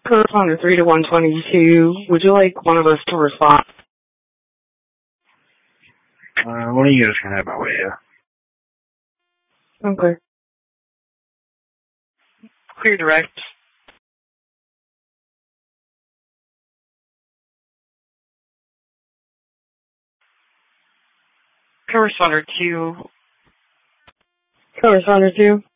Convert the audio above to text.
Correspondent 3 to 122, would you like one of us to respond? One of you guys can have my way, yeah. Okay. Clear direct. Correspondent 2. Correspondent 2.